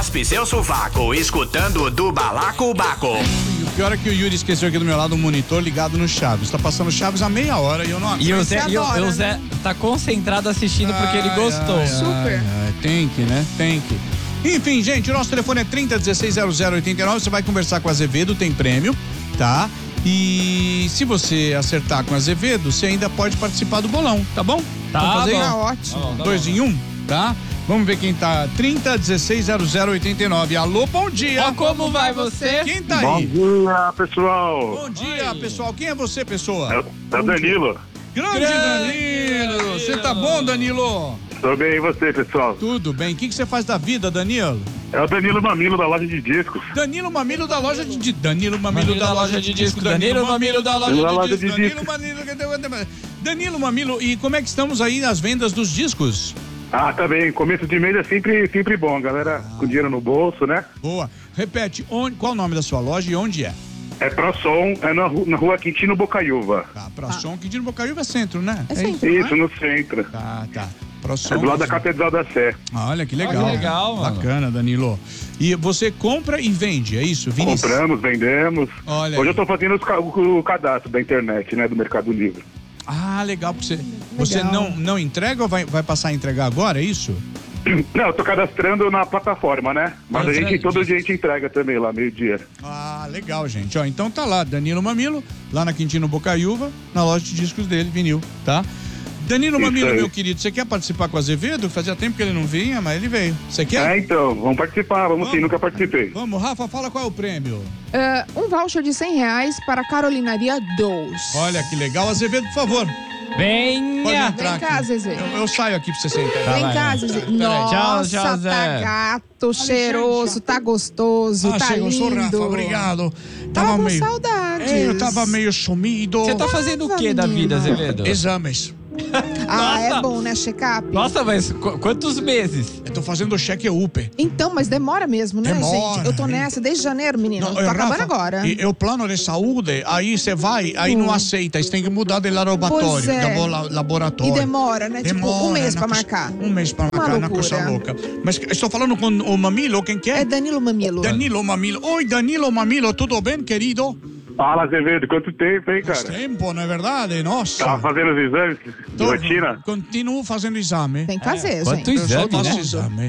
raspe seu sovaco, escutando do Balacobaco. O pior é que o Yuri esqueceu aqui do meu lado um monitor ligado no Chaves. Tá passando Chaves há meia hora e eu não E o acredito. Zé tá concentrado assistindo porque ele gostou. Super. Tem que, né? Tem que. Enfim, gente, o nosso telefone é 30160089. Você vai conversar com o Azevedo, tem prêmio, tá? E se você acertar com o Azevedo, você ainda pode participar do bolão, tá bom? Tá Vamos fazer bom. Tá ótimo. dois em um, tá? Vamos ver quem tá. 30160089. Alô, bom dia. Ó, como vai você? Quem tá Bom aí? dia, pessoal. Bom dia, pessoal. Quem é você, pessoa? É o Danilo. Grande Danilo. Você tá bom, Danilo? Tô bem, e você, pessoal? Tudo bem. O que você faz da vida, Danilo? É o Danilo Mamilo, da loja de discos. Danilo Mamilo da loja de Danilo Mamilo da loja de disco. Danilo Mamilo da loja de Danilo Mamilo. Danilo Mamilo, e como é que estamos aí nas vendas dos discos? Ah, tá bem. Começo de mês é sempre bom, galera. Com dinheiro no bolso, né? Boa. Repete, qual o nome da sua loja e onde é? É ProSom, é na rua Quintino Bocaiúva. Tá, ProSom, Quintino Bocaiúva é centro, né? É centro. Isso, no centro. Tá. É ProSom. do lado da Catedral da Sé. Olha que legal. Que legal, mano. Bacana, Danilo. E você compra e vende, é isso, Vinícius? Compramos, vendemos. Olha Hoje aí. eu tô fazendo o cadastro da internet, né? Do Mercado Livre. Ah, legal, porque você não entrega ou vai passar a entregar agora, é isso? Não, eu tô cadastrando na plataforma, né? Mas todo dia a gente entrega também lá, meio-dia. Ah, legal, gente. Ó, então tá lá, Danilo Mamilo, lá na Quintino Bocaiúva, na loja de discos dele, vinil, tá? Danilo Isso Mamilo, aí. meu querido, você quer participar com o Azevedo? Fazia tempo que ele não vinha, mas ele veio. Você quer? Então, vamos participar, vamos sim, nunca participei. Vamos, Rafa, fala qual é o prêmio. Um voucher de R$100 para a Carolinaria 2. Olha que legal. Azevedo, por favor, pode Venha! entrar Vem cá, aqui. Zezé. Eu saio aqui pra você sentar. Vem vai. cá, Zezé. Peraí. Nossa, Tchau, Zé. tá gato, cheiroso, tá gostoso, tá chegou, sou lindo. Rafa, obrigado. Tava com saudades. Eu tava meio sumido. Você tá fazendo o que da vida, Azevedo? Exames. Ah, Nossa. é bom, né, check-up? Nossa, mas quantos meses? Eu tô fazendo check-up. Então, mas demora mesmo, né, Demora. gente? Eu tô nessa desde janeiro, menino. Tô Rafa, acabando agora. E o plano de saúde, aí você vai, aí não aceita, você tem que mudar de laboratório. Pois é. Laboratório. E demora, né? Tipo, um mês pra marcar. Um mês pra marcar, Uma na coisa loucura. louca. Mas estou falando com o Mamilo, quem que é? É Danilo Mamilo. Danilo Mamilo. Oi, Danilo Mamilo, tudo bem, querido? Fala, Azevedo, quanto tempo, hein, Faz cara? tempo, não é verdade? Nossa. Tava fazendo os exames de rotina? Continuo fazendo exame. Tem que fazer, Quanto gente. exame, Eu só faço né? exame.